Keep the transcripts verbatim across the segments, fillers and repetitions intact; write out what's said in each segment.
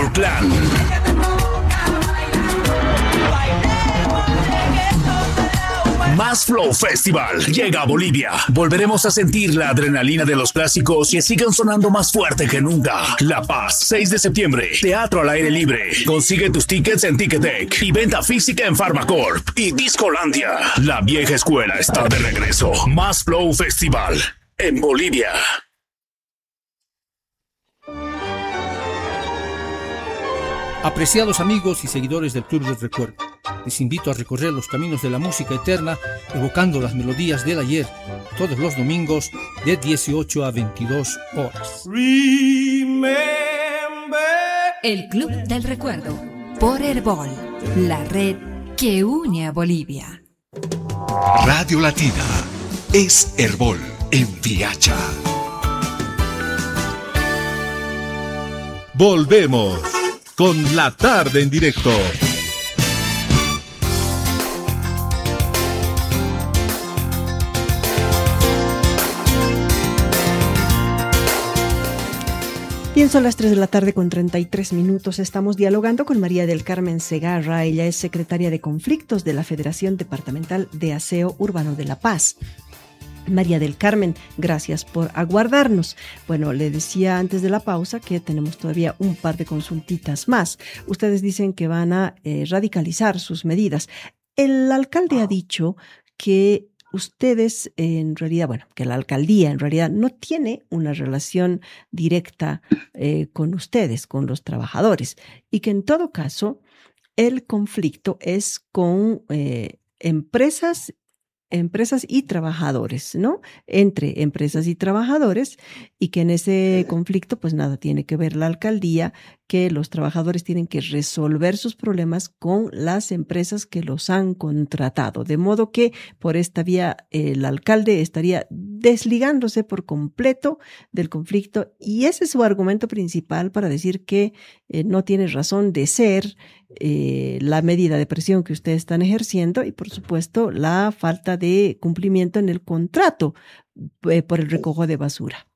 por Clan. Más Flow Festival llega a Bolivia. Volveremos a sentir la adrenalina de los clásicos y sigan sonando más fuerte que nunca. La Paz, seis de septiembre. Teatro al aire libre. Consigue tus tickets en Ticketek y venta física en Pharmacorp y Discolandia. La vieja escuela está de regreso. Más Flow Festival en Bolivia. Apreciados amigos y seguidores del Club del Recuerdo, les invito a recorrer los caminos de la música eterna, evocando las melodías del ayer, todos los domingos de dieciocho a veintidós horas. Remember. El Club del Recuerdo, por Herbol, la red que une a Bolivia. Radio Latina es Herbol en Viacha. Volvemos con La Tarde en Directo. Bien, son las tres de la tarde con treinta y tres minutos. Estamos dialogando con María del Carmen Segarra. Ella es secretaria de Conflictos de la Federación Departamental de Aseo Urbano de La Paz. María del Carmen, gracias por aguardarnos. Bueno, le decía antes de la pausa que tenemos todavía un par de consultitas más. Ustedes dicen que van a eh, radicalizar sus medidas. El alcalde ha dicho que ustedes, en realidad, bueno, que la alcaldía en realidad no tiene una relación directa eh, con ustedes, con los trabajadores, y que en todo caso el conflicto es con eh, empresas empresas y trabajadores, ¿no? Entre empresas y trabajadores, y que en ese conflicto pues nada tiene que ver la alcaldía, que los trabajadores tienen que resolver sus problemas con las empresas que los han contratado, de modo que por esta vía el alcalde estaría desligándose por completo del conflicto, y ese es su argumento principal para decir que eh, no tiene razón de ser eh, la medida de presión que ustedes están ejerciendo, y por supuesto la falta de cumplimiento en el contrato eh, por el recojo de basura.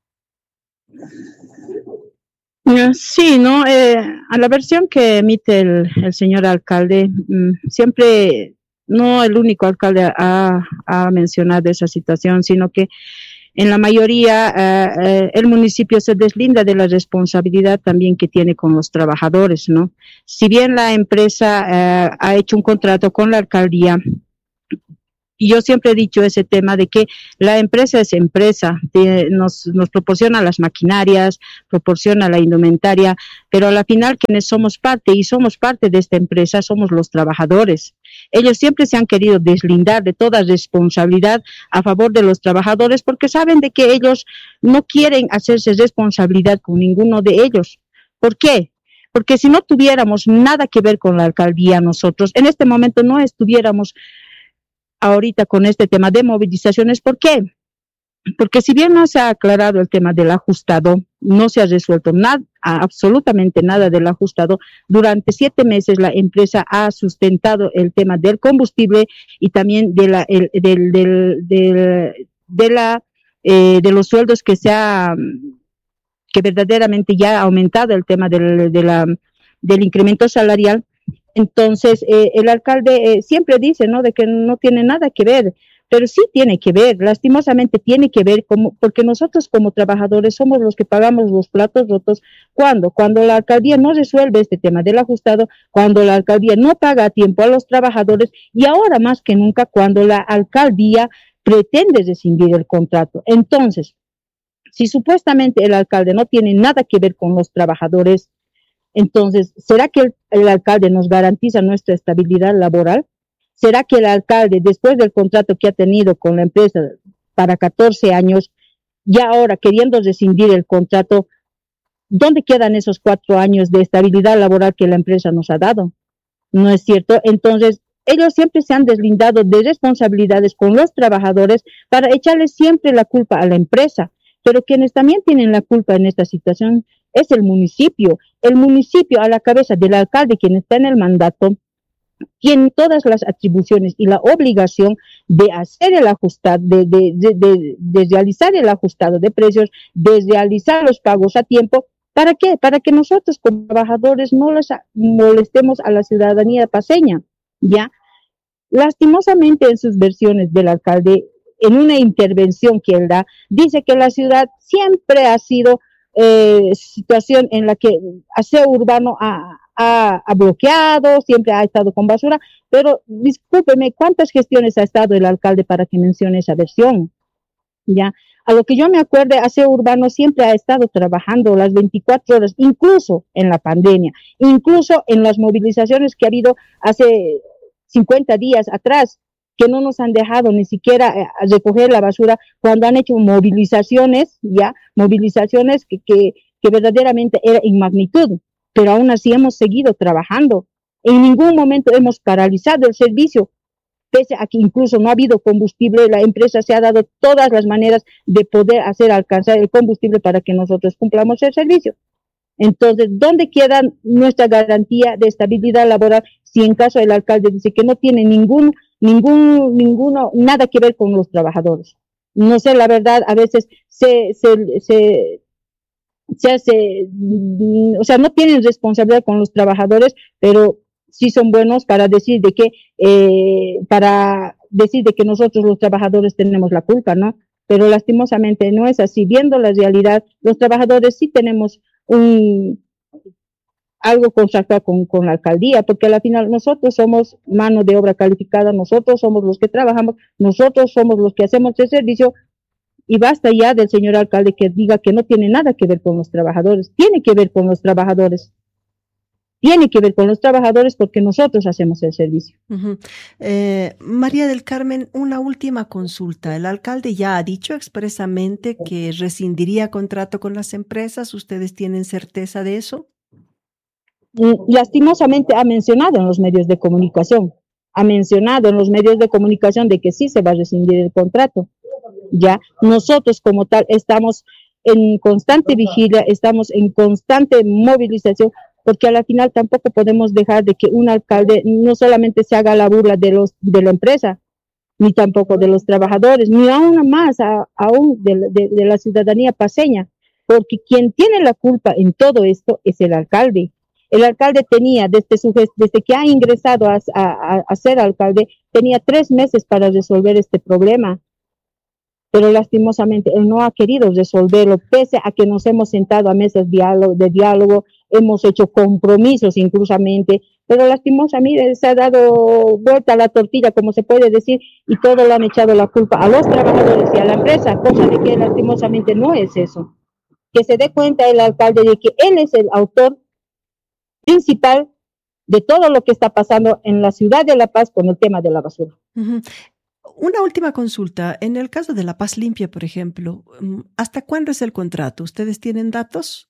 Sí, ¿no? Eh, a la versión que emite el, el señor alcalde, mmm, siempre, no el único alcalde ha, ha mencionado esa situación, sino que en la mayoría eh, eh, el municipio se deslinda de la responsabilidad también que tiene con los trabajadores, ¿no? Si bien la empresa eh, ha hecho un contrato con la alcaldía, y yo siempre he dicho ese tema de que la empresa es empresa, de, nos, nos proporciona las maquinarias, proporciona la indumentaria, pero a la final quienes somos parte y somos parte de esta empresa somos los trabajadores. Ellos siempre se han querido deslindar de toda responsabilidad a favor de los trabajadores porque saben de que ellos no quieren hacerse responsabilidad con ninguno de ellos. ¿Por qué? Porque si no tuviéramos nada que ver con la alcaldía nosotros, en este momento no estuviéramos ahorita con este tema de movilizaciones. ¿Por qué? Porque si bien no se ha aclarado el tema del ajustado, no se ha resuelto nada, absolutamente nada del ajustado, durante siete meses la empresa ha sustentado el tema del combustible y también de la, el, del, del, del, de, la eh, de los sueldos que se ha, que verdaderamente ya ha aumentado el tema del, de la, del incremento salarial. Entonces, eh, el alcalde eh, siempre dice, ¿no?, de que no tiene nada que ver, pero sí tiene que ver, lastimosamente tiene que ver, como, porque nosotros como trabajadores somos los que pagamos los platos rotos. ¿Cuándo? Cuando la alcaldía no resuelve este tema del ajustado, cuando la alcaldía no paga a tiempo a los trabajadores, y ahora más que nunca cuando la alcaldía pretende rescindir el contrato. Entonces, si supuestamente el alcalde no tiene nada que ver con los trabajadores, entonces, ¿será que el, el alcalde nos garantiza nuestra estabilidad laboral? ¿Será que el alcalde, después del contrato que ha tenido con la empresa para catorce años, ya ahora queriendo rescindir el contrato, ¿dónde quedan esos cuatro años de estabilidad laboral que la empresa nos ha dado? ¿No es cierto? Entonces, ellos siempre se han deslindado de responsabilidades con los trabajadores para echarles siempre la culpa a la empresa. Pero quienes también tienen la culpa en esta situación es el municipio. El municipio, a la cabeza del alcalde, quien está en el mandato, tiene todas las atribuciones y la obligación de hacer el ajustado, de, de, de, de, de realizar el ajustado de precios, de realizar los pagos a tiempo, ¿Para qué? Para que nosotros como trabajadores no les molestemos a la ciudadanía paseña, ¿ya? Lastimosamente en sus versiones del alcalde, en una intervención que él da, dice que la ciudad siempre ha sido eh, situación en la que aseo urbano ha, ha, ha bloqueado, siempre ha estado con basura, pero discúlpeme, ¿cuántas gestiones ha estado el alcalde para que mencione esa versión? Ya, a lo que yo me acuerde, aseo urbano siempre ha estado trabajando las veinticuatro horas, incluso en la pandemia, incluso en las movilizaciones que ha habido hace cincuenta días atrás, que no nos han dejado ni siquiera recoger la basura cuando han hecho movilizaciones, ya, movilizaciones que, que, que verdaderamente era en magnitud, pero aún así hemos seguido trabajando. En ningún momento hemos paralizado el servicio, pese a que incluso no ha habido combustible, la empresa se ha dado todas las maneras de poder hacer alcanzar el combustible para que nosotros cumplamos el servicio. Entonces, ¿dónde queda nuestra garantía de estabilidad laboral si en caso el alcalde dice que no tiene ningún, ningún, ninguno, nada que ver con los trabajadores? No sé, la verdad, a veces se, se, se, se hace, o sea, no tienen responsabilidad con los trabajadores, pero sí son buenos para decir de que, eh, para decir de que nosotros los trabajadores tenemos la culpa, ¿no? Pero lastimosamente no es así. Viendo la realidad, los trabajadores sí tenemos un, algo contractual con, con la alcaldía, porque al final nosotros somos mano de obra calificada, nosotros somos los que trabajamos, nosotros somos los que hacemos el servicio, y basta ya del señor alcalde que diga que no tiene nada que ver con los trabajadores. Tiene que ver con los trabajadores. Tiene que ver con los trabajadores porque nosotros hacemos el servicio. Uh-huh. Eh, María del Carmen, una última consulta. El alcalde ya ha dicho expresamente que rescindiría contrato con las empresas. ¿Ustedes tienen certeza de eso? Lastimosamente ha mencionado en los medios de comunicación, ha mencionado en los medios de comunicación de que sí se va a rescindir el contrato. Ya, nosotros como tal estamos en constante vigilia, estamos en constante movilización, porque a la final tampoco podemos dejar de que un alcalde no solamente se haga la burla de los de la empresa, ni tampoco de los trabajadores, ni aún más a, aún de, de, de la ciudadanía paseña, porque quien tiene la culpa en todo esto es el alcalde. El alcalde tenía, desde, su, desde que ha ingresado a, a, a ser alcalde, tenía tres meses para resolver este problema, pero lastimosamente él no ha querido resolverlo, pese a que nos hemos sentado a mesas de diálogo, de diálogo hemos hecho compromisos inclusamente, pero lastimosamente se ha dado vuelta a la tortilla, como se puede decir, y todo le han echado la culpa a los trabajadores y a la empresa, cosa de que lastimosamente no es eso. Que se dé cuenta el alcalde de que él es el autor principal de todo lo que está pasando en la ciudad de La Paz con el tema de la basura. Uh-huh. Una última consulta. En el caso de La Paz Limpia, por ejemplo, ¿hasta cuándo es el contrato? ¿Ustedes tienen datos?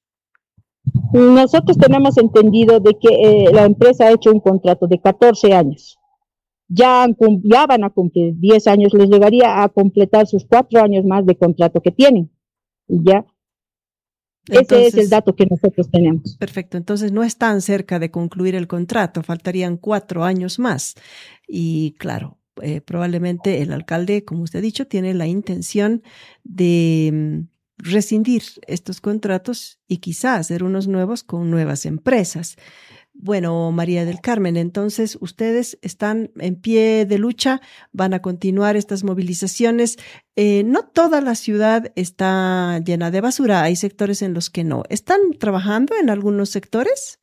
Nosotros tenemos entendido de que eh, la empresa ha hecho un contrato de catorce años. Ya, han, ya van a cumplir diez años, les llegaría a completar sus cuatro años más de contrato que tienen. ¿Ya? Entonces, ese es el dato que nosotros tenemos. Perfecto, entonces no están cerca de concluir el contrato, faltarían cuatro años más. Y claro, eh, probablemente el alcalde, como usted ha dicho, tiene la intención de rescindir estos contratos y quizá hacer unos nuevos con nuevas empresas. Bueno, María del Carmen, entonces ustedes están en pie de lucha, van a continuar estas movilizaciones. Eh, no toda la ciudad está llena de basura, hay sectores en los que no. ¿Están trabajando en algunos sectores?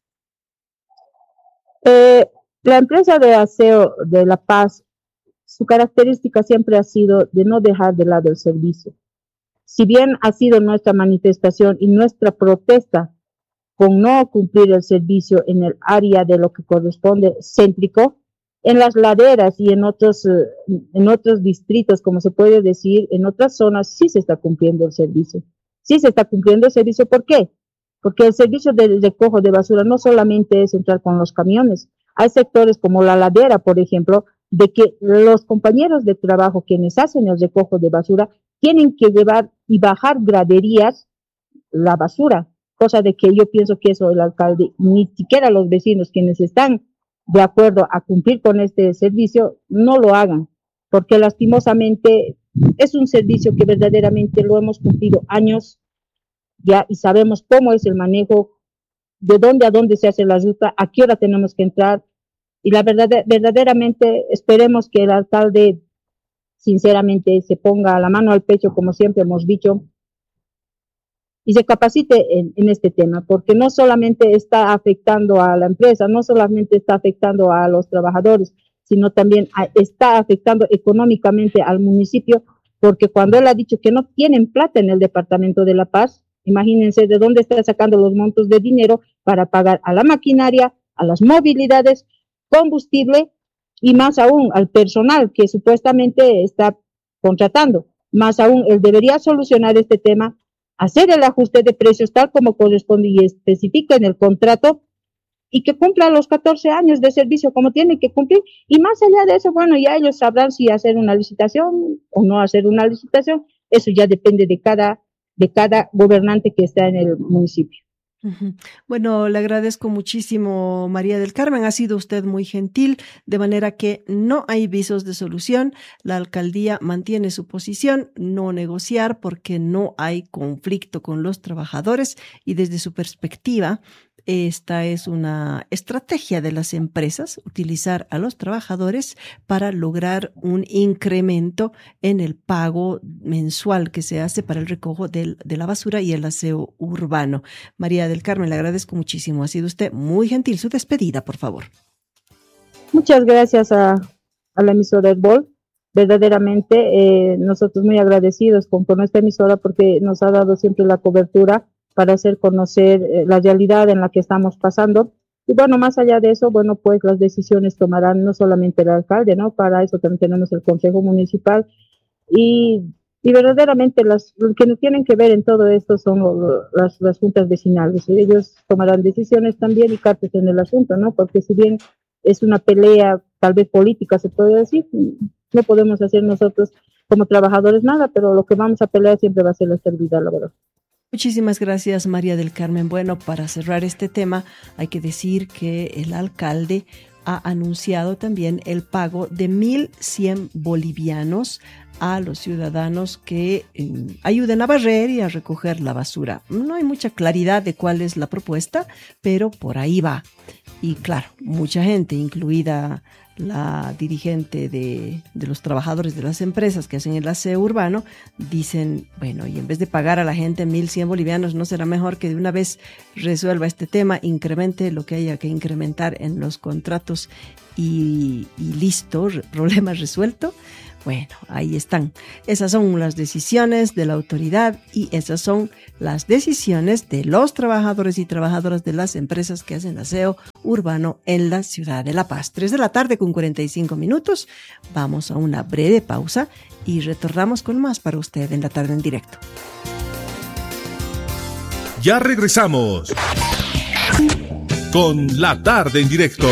Eh, la empresa de aseo de La Paz, su característica siempre ha sido de no dejar de lado el servicio. Si bien ha sido nuestra manifestación y nuestra protesta con no cumplir el servicio en el área de lo que corresponde céntrico, en las laderas y en otros, en otros distritos, como se puede decir, en otras zonas sí se está cumpliendo el servicio. Sí se está cumpliendo el servicio. ¿Por qué? Porque el servicio de recojo de basura no solamente es entrar con los camiones. Hay sectores como la ladera, por ejemplo, de que los compañeros de trabajo quienes hacen el recojo de basura tienen que llevar y bajar graderías la basura, cosa de que yo pienso que eso el alcalde, ni siquiera los vecinos quienes están de acuerdo a cumplir con este servicio, no lo hagan, porque lastimosamente es un servicio que verdaderamente lo hemos cumplido años ya, y sabemos cómo es el manejo, de dónde a dónde se hace la ruta, a qué hora tenemos que entrar, y la verdad, verdaderamente esperemos que el alcalde sinceramente se ponga la mano al pecho, como siempre hemos dicho, y se capacite en, en este tema, porque no solamente está afectando a la empresa, no solamente está afectando a los trabajadores, sino también a, está afectando económicamente al municipio, porque cuando él ha dicho que no tienen plata en el departamento de La Paz, imagínense de dónde está sacando los montos de dinero para pagar a la maquinaria, a las movilidades, combustible y más aún al personal que supuestamente está contratando. Más aún, él debería solucionar este tema, hacer el ajuste de precios tal como corresponde y especifica en el contrato, y que cumpla los catorce años de servicio como tiene que cumplir. Y más allá de eso, bueno, ya ellos sabrán si hacer una licitación o no hacer una licitación. Eso ya depende de cada, de cada gobernante que está en el municipio. Uh-huh. Bueno, le agradezco muchísimo, María del Carmen, ha sido usted muy gentil, de manera que no hay visos de solución. La alcaldía mantiene su posición, no negociar porque no hay conflicto con los trabajadores, y desde su perspectiva, esta es una estrategia de las empresas, utilizar a los trabajadores para lograr un incremento en el pago mensual que se hace para el recojo del, de la basura y el aseo urbano. María del Carmen, le agradezco muchísimo. Ha sido usted muy gentil. Su despedida, por favor. Muchas gracias a, a la emisora Herbol. Verdaderamente, eh, nosotros muy agradecidos con, con esta emisora porque nos ha dado siempre la cobertura para hacer conocer eh, la realidad en la que estamos pasando. Y bueno, más allá de eso, bueno, pues las decisiones tomarán no solamente el alcalde, ¿no? Para eso también tenemos el Consejo Municipal. Y, y verdaderamente las que tienen que ver en todo esto son lo, las, las juntas vecinales. Y ellos tomarán decisiones también y cartas en el asunto, ¿no? Porque si bien es una pelea tal vez política, se puede decir, no podemos hacer nosotros como trabajadores nada, pero lo que vamos a pelear siempre va a ser la estabilidad laboral. Muchísimas gracias, María del Carmen. Bueno, para cerrar este tema, hay que decir que el alcalde ha anunciado también el pago de mil cien bolivianos a los ciudadanos que eh, ayuden a barrer y a recoger la basura. No hay mucha claridad de cuál es la propuesta, pero por ahí va. Y claro, mucha gente, incluida la dirigente de, de los trabajadores de las empresas que hacen el aseo urbano, dicen, bueno, y en vez de pagar a la gente mil cien bolivianos, ¿no será mejor que de una vez resuelva este tema, incremente lo que haya que incrementar en los contratos y, y listo, problema resuelto? Bueno, ahí están. Esas son las decisiones de la autoridad y esas son las decisiones de los trabajadores y trabajadoras de las empresas que hacen aseo urbano en la ciudad de La Paz. Tres de la tarde con cuarenta y cinco minutos. Vamos a una breve pausa y retornamos con más para usted en La Tarde en Directo. Ya regresamos con La Tarde en Directo.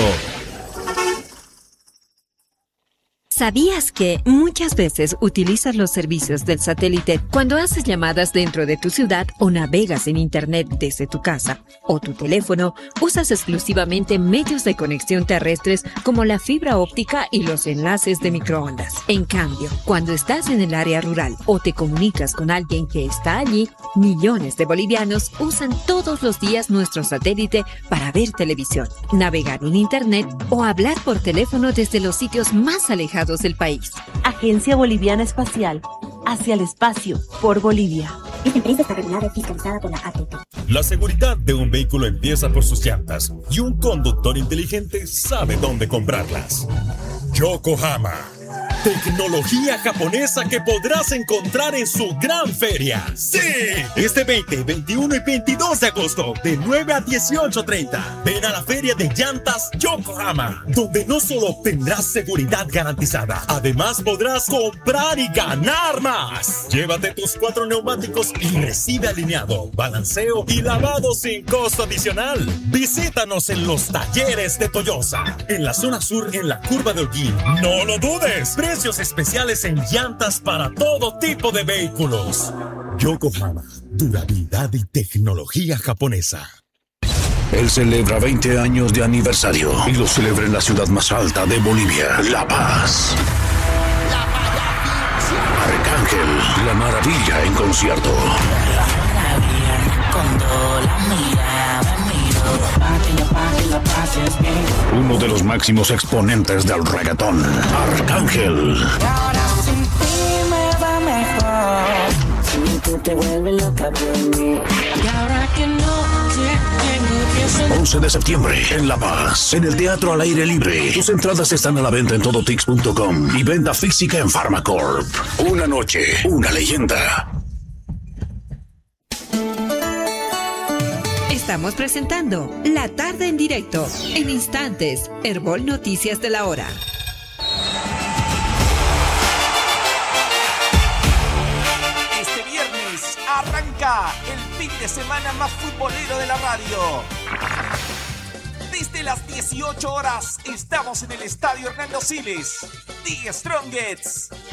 ¿Sabías que muchas veces utilizas los servicios del satélite cuando haces llamadas dentro de tu ciudad o navegas en internet desde tu casa o tu teléfono? Usas exclusivamente medios de conexión terrestres como la fibra óptica y los enlaces de microondas. En cambio, cuando estás en el área rural o te comunicas con alguien que está allí, millones de bolivianos usan todos los días nuestro satélite para ver televisión, navegar en internet o hablar por teléfono desde los sitios más alejados del país. Agencia Boliviana Espacial, hacia el espacio, por Bolivia. Esta empresa está regulada y fiscalizada por la A T P. La seguridad de un vehículo empieza por sus llantas y un conductor inteligente sabe dónde comprarlas. Yokohama. Tecnología japonesa que podrás encontrar en su gran feria. ¡Sí! Este veinte, veintiuno y veintidós de agosto, de nueve a dieciocho treinta. Ven a la feria de llantas Yokohama, donde no solo obtendrás seguridad garantizada, además podrás comprar y ganar más. Llévate tus cuatro neumáticos y recibe alineado, balanceo y lavado sin costo adicional. Visítanos en los talleres de Toyosa, en la zona sur, en la curva de Holguín. ¡No lo dudes! Precios especiales en llantas para todo tipo de vehículos. Yokohama, durabilidad y tecnología japonesa. Él celebra veinte años de aniversario y lo celebra en la ciudad más alta de Bolivia, La Paz. Arcángel, la maravilla en concierto. Uno de los máximos exponentes del reggaetón, Arcángel. once de septiembre en La Paz, en el Teatro al Aire Libre. Tus entradas están a la venta en todotix punto com y venta física en Pharmacorp. Una noche, una leyenda. Estamos presentando La Tarde en Directo. En instantes, Herbol Noticias de la Hora. Este viernes arranca el fin de semana más futbolero de la radio. Desde las dieciocho horas estamos en el Estadio Hernando Siles. The Strongest